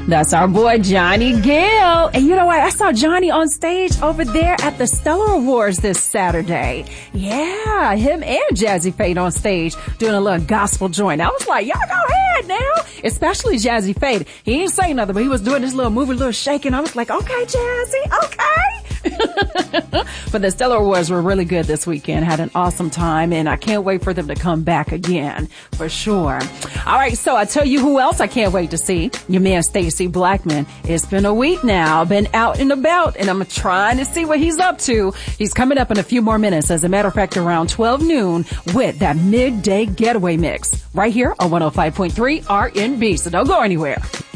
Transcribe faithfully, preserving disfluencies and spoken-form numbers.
That's our boy Johnny Gill. And you know what? I saw Johnny on stage over there at the Stellar Awards this Saturday. Yeah, him and Jazzy Fade on stage doing a little gospel joint. I was like, y'all go ahead now. Especially Jazzy Fade. He ain't saying nothing, but he was doing this little movie, little shaking. I was like, okay, Jazzy, okay. But the Stellar Awards were really good this weekend. Had an awesome time, and I can't wait for them to come back again, for sure. All right, so I tell you who else I can't wait to see. Your man, Stacey Blackman. It's been a week now. Been out and about, and I'm trying to see what he's up to. He's coming up in a few more minutes. As a matter of fact, around twelve noon with that midday getaway mix right here on one oh five point three R N B. So don't go anywhere.